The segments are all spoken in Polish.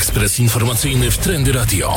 Ekspres informacyjny w Trendy Radio.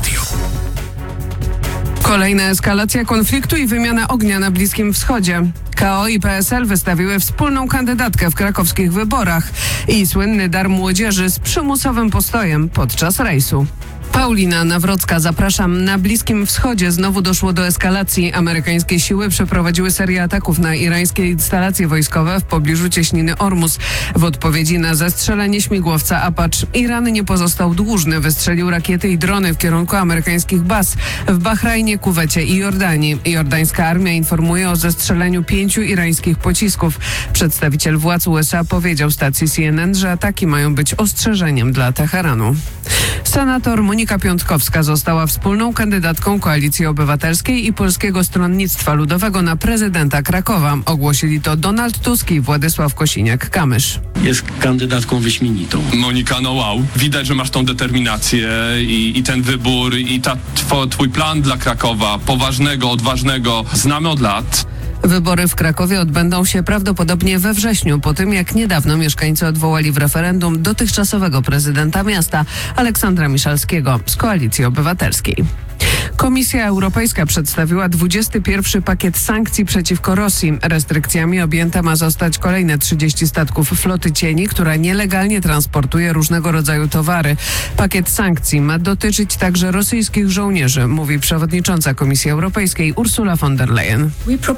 Kolejna eskalacja konfliktu i wymiana ognia na Bliskim Wschodzie. KO i PSL wystawiły wspólną kandydatkę w krakowskich wyborach i słynny dar młodzieży z przymusowym postojem podczas rejsu. Paulina Nawrocka, zapraszam. Na Bliskim Wschodzie znowu doszło do eskalacji. Amerykańskie siły przeprowadziły serię ataków na irańskie instalacje wojskowe w pobliżu cieśniny Ormus. W odpowiedzi na zestrzelenie śmigłowca Apache Iran nie pozostał dłużny. Wystrzelił rakiety i drony w kierunku amerykańskich baz w Bahrajnie, Kuwecie i Jordanii. Jordańska armia informuje o zestrzeleniu 5 irańskich pocisków. Przedstawiciel władz USA powiedział stacji CNN, że ataki mają być ostrzeżeniem dla Teheranu. Senator Monika Piątkowska została wspólną kandydatką Koalicji Obywatelskiej i Polskiego Stronnictwa Ludowego na prezydenta Krakowa. Ogłosili to Donald Tusk i Władysław Kosiniak-Kamysz. Jest kandydatką wyśmienitą. Monika, no wow. Widać, że masz tą determinację i ten wybór i twój plan dla Krakowa, poważnego, odważnego, znamy od lat. Wybory w Krakowie odbędą się prawdopodobnie we wrześniu, po tym jak niedawno mieszkańcy odwołali w referendum dotychczasowego prezydenta miasta Aleksandra Miszalskiego z Koalicji Obywatelskiej. Komisja Europejska przedstawiła 21. pakiet sankcji przeciwko Rosji. Restrykcjami objęte ma zostać kolejne 30 statków floty cieni, która nielegalnie transportuje różnego rodzaju towary. Pakiet sankcji ma dotyczyć także rosyjskich żołnierzy, mówi przewodnicząca Komisji Europejskiej Ursula von der Leyen.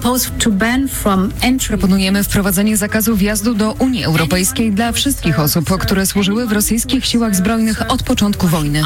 Proponujemy wprowadzenie zakazu wjazdu do Unii Europejskiej dla wszystkich osób, które służyły w rosyjskich siłach zbrojnych od początku wojny.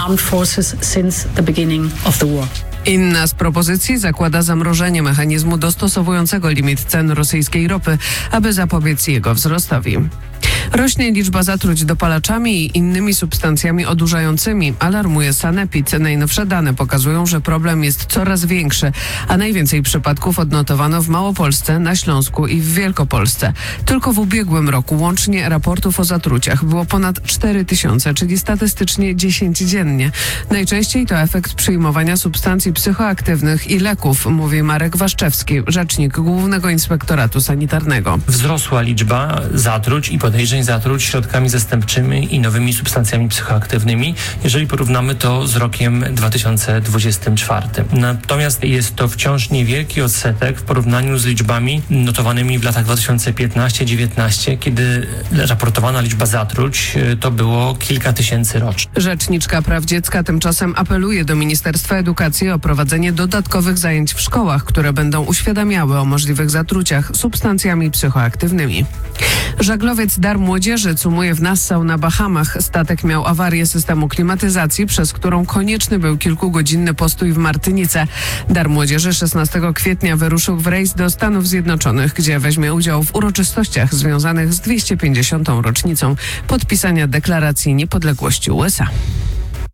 Inna z propozycji zakłada zamrożenie mechanizmu dostosowującego limit cen rosyjskiej ropy, aby zapobiec jego wzrostowi. Rośnie liczba zatruć dopalaczami i innymi substancjami odurzającymi, alarmuje Sanepid. Najnowsze dane pokazują, że problem jest coraz większy, a najwięcej przypadków odnotowano w Małopolsce, na Śląsku i w Wielkopolsce. Tylko w ubiegłym roku łącznie raportów o zatruciach było ponad 4000, czyli statystycznie 10 dziennie. Najczęściej to efekt przyjmowania substancji psychoaktywnych i leków, mówi Marek Waszczewski, rzecznik Głównego Inspektoratu Sanitarnego. Wzrosła liczba zatruć i podejrzeń zatruć środkami zastępczymi i nowymi substancjami psychoaktywnymi, jeżeli porównamy to z rokiem 2024. Natomiast jest to wciąż niewielki odsetek w porównaniu z liczbami notowanymi w latach 2015-19, kiedy raportowana liczba zatruć to było kilka tysięcy rocznie. Rzeczniczka Praw Dziecka tymczasem apeluje do Ministerstwa Edukacji o prowadzenie dodatkowych zajęć w szkołach, które będą uświadamiały o możliwych zatruciach substancjami psychoaktywnymi. Żaglowiec Dar Młodzieży cumuje w Nassau na Bahamach. Statek miał awarię systemu klimatyzacji, przez którą konieczny był kilkugodzinny postój w Martynice. Dar Młodzieży 16 kwietnia wyruszył w rejs do Stanów Zjednoczonych, gdzie weźmie udział w uroczystościach związanych z 250. rocznicą podpisania Deklaracji Niepodległości USA.